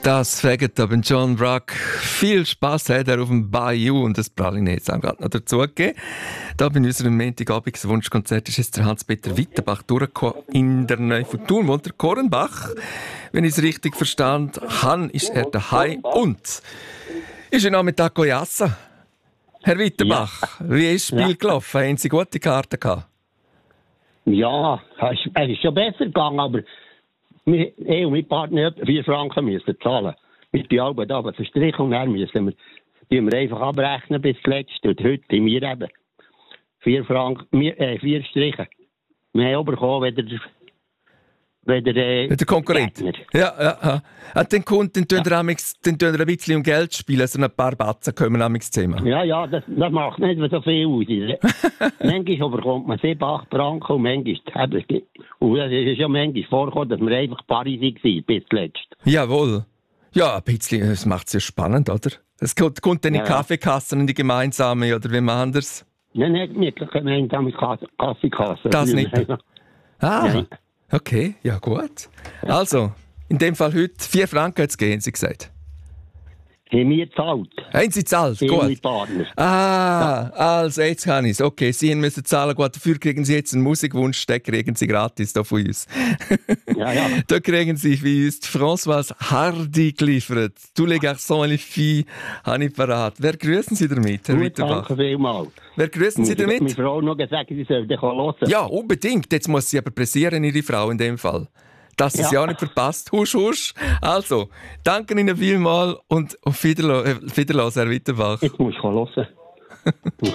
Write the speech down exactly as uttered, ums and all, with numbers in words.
Das fragt aber John Brock. Viel Spass hat er auf dem Bayou und das Praline jetzt auch gerade noch dazugegeben. Da bei unserem Montagabends-Wunschkonzert ist jetzt der Hans-Peter Wittenbach durchgekommen in der Nähe von Thun, wohnt der Korenbach. Wenn ich es richtig verstand habe, ist er daheim und ist er Nachmittag gegessen. Herr Wittenbach, ja. Wie ist das Spiel ja. gelaufen? Haben Sie gute Karten gehabt? Ja, es ist schon besser gegangen, aber wir, ich und mein Partner vier Franken müssen zahlen. Mit die Alben da, was Strich und her müssen wir, die wir einfach abrechnen bis zuletzt. Und heute haben wir eben vier Franken, äh, vier Striche. Wir haben bekommen, wenn der, wenn der, äh, der Konkurrent. Ja, ja, ja. Und dann kommt, dann tun wir ein bisschen um Geld spielen, also ein paar Batzen kommen amigs zusammen. Ja, ja, das, das macht nicht so viel aus. Manchmal bekommt man sieben, acht Franken und manchmal, und es ist ja manchmal vorgekommen, dass wir einfach Paris waren, bis zuletzt. Jawohl. Ja, ein bisschen, das macht es ja spannend, oder? Es kommt, kommt dann in die ja. Kaffeekassen, in die gemeinsame, oder wie machen wir das? Nein, nicht mit der gemeinsamen Kaffeekasse. Das nicht? Ah, nein. Okay, ja gut. Also, in dem Fall heute vier Franken jetzt gehen, Sie gesagt. Haben wir gezahlt. Haben Sie gezahlt? Gut. Ah, also jetzt kann ich es. Okay, Sie müssen zahlen. Gut, dafür kriegen Sie jetzt einen Musikwunsch, den kriegen Sie gratis da von uns. Ja, ja. Da kriegen Sie für uns die Françoise Hardy geliefert. «Tous les garçons et les filles» habe ich parat. Wer grüßen Sie damit, Herr Gut, Wittenbach? danke vielmals. Wer grüßen Sie damit? Meine Frau noch gesagt, sie soll dich hören. Ja, unbedingt. Jetzt muss sie aber pressieren, Ihre Frau in dem Fall. Dass sie es ja. ja auch nicht verpasst. Husch, husch. Also, danke Ihnen vielmals und auf Wiedersehen, Herr Wittenbach. Jetzt musst du hören.